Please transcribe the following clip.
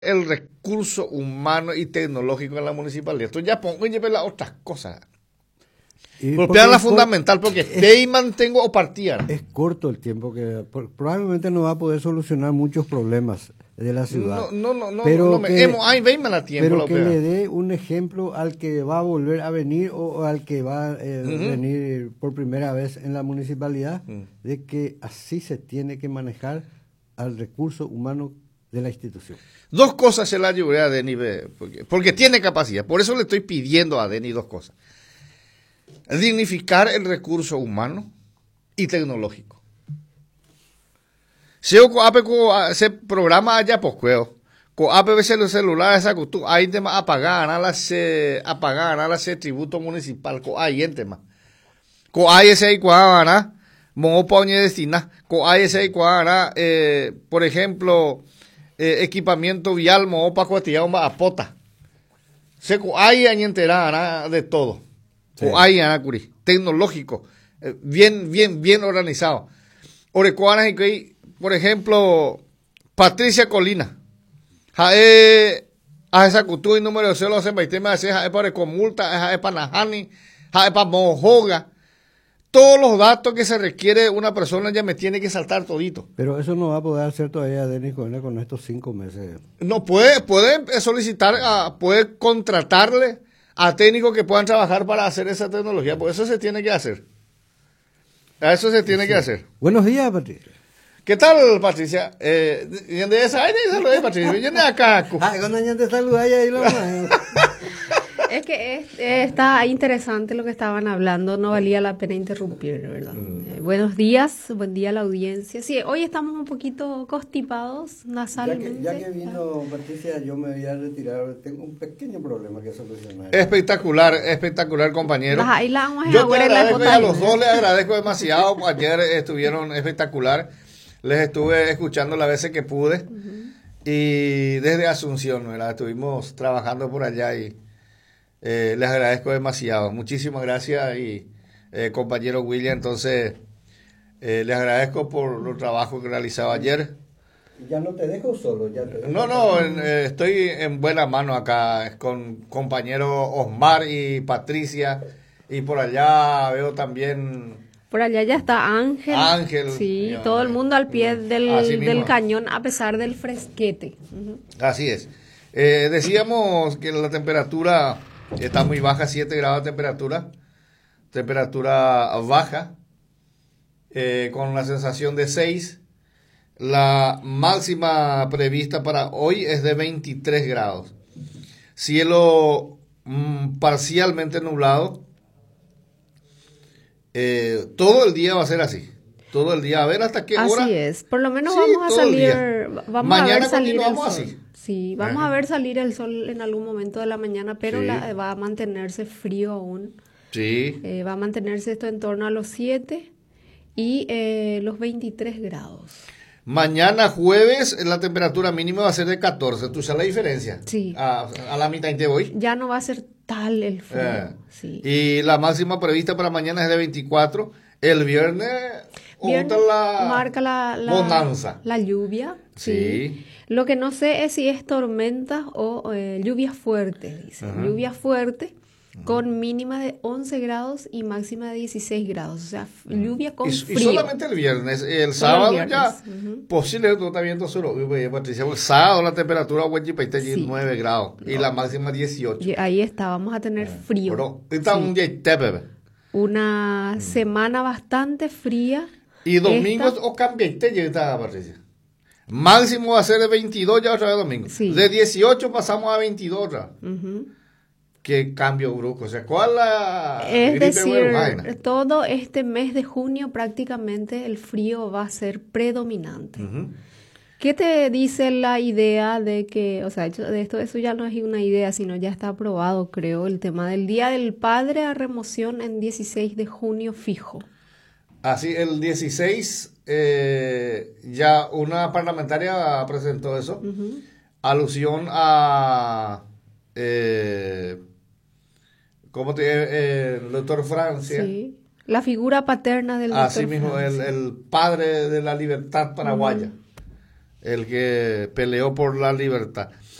el recurso humano y tecnológico en la municipalidad. Entonces ya pongo y las otras cosas. Golpear la fundamental, porque de mantengo o partida. Es corto el tiempo que probablemente no va a poder solucionar muchos problemas de la ciudad. Pero que le dé un ejemplo al que va a volver a venir o al que va a venir por primera vez en la municipalidad, de que así se tiene que manejar al recurso humano de la institución. Dos cosas se la ayudé a Denny, porque tiene capacidad. Por eso le estoy pidiendo a Denny dos cosas. Dignificar el recurso humano y tecnológico. Se programa allá por cueo. Con APB los celulares, esa costumbre, hay temas apagar a la tributo municipal, con hay en tema. Con hay ese cuadra, monopoñe destina, con hay ese cuadra, por ejemplo, equipamiento vial, monopa cuatilla, a pota. Se hay añentera de todo. Sí. O hay anacuri, tecnológico, bien organizado. Orecuanas y que, por ejemplo, Patricia Colina, jae a esa cultura y número de celos hacen baitema hace jae para comulta, jae para najani, jae para mojoga. Todos los datos que se requiere de una persona ya me tiene que saltar todito. Pero eso no va a poder hacer todavía Denis con estos 5 meses. No, puede solicitar, puede contratarle a técnicos que puedan trabajar para hacer esa tecnología, porque eso se tiene que hacer. Eso se tiene que hacer. Buenos días, Patricia. ¿Qué tal, Patricia? ¿De esa aire? Saludé, Patricia. Viene acá. Cuando ya te saludé ahí lo Es que está interesante lo que estaban hablando, no valía la pena interrumpir, ¿verdad? Buenos días, buen día a la audiencia. Sí, hoy estamos un poquito constipados nasalmente. Ya que vino Patricia, yo me voy a retirar, tengo un pequeño problema que solucionar. Espectacular, compañero. Ahí la vamos yo te agradezco, a los dos les agradezco demasiado, ayer estuvieron espectacular, les estuve escuchando las veces que pude, y desde Asunción, ¿verdad? Estuvimos trabajando por allá y les agradezco demasiado. Muchísimas gracias y compañero William, entonces les agradezco por los trabajos que realizaba ayer. Ya no te dejo solo. Estoy en buena mano acá con compañeros Osmar y Patricia, y por allá veo también... Por allá ya está Ángel. Sí, todo el mundo al pie del cañón a pesar del fresquete. Así es. Decíamos que la temperatura está muy baja, 7 grados de temperatura baja, con la sensación de 6. La máxima prevista para hoy es de 23 grados. Cielo parcialmente nublado. Todo el día va a ser así. Todo el día, a ver hasta qué hora. Así es, por lo menos vamos a salir. Mañana a ver salir continuamos así. Sí, vamos a ver salir el sol en algún momento de la mañana, pero va a mantenerse frío aún. Sí. Va a mantenerse esto en torno a los 7 y los 23 grados. Mañana jueves la temperatura mínima va a ser de 14. ¿Tú sabes la diferencia? Sí. A la mitad de hoy. Ya no va a ser tal el frío. Sí. Y la máxima prevista para mañana es de 24. El viernes marca la bonanza. La lluvia. Sí. Lo que no sé es si es tormenta o lluvia fuerte, dice. Lluvia fuerte con mínima de 11 grados y máxima de 16 grados. O sea, lluvia con frío. Y solamente el viernes. El sábado ya, posible, tú estás viendo solo, Patricia, el sábado la temperatura 9 grados y la máxima 18. Y ahí está, vamos a tener frío. Pero está un día una semana bastante fría. Y domingo o cambiaste, ya Patricia. Máximo va a ser de 22 ya otra vez domingo. Sí. De 18 pasamos a 22 otra. Qué cambio brusco. O sea, ¿cuál la es decir, todo este mes de junio prácticamente el frío va a ser predominante. ¿Qué te dice la idea de que, o sea, eso ya no es una idea, sino ya está aprobado, creo, el tema del Día del Padre a remoción en 16 de junio fijo? Así, el 16 ya una parlamentaria presentó eso, alusión a ¿cómo el doctor Francia? Sí, la figura paterna del doctor Así mismo, Francia. el padre de la libertad paraguaya. el que peleó por la libertad.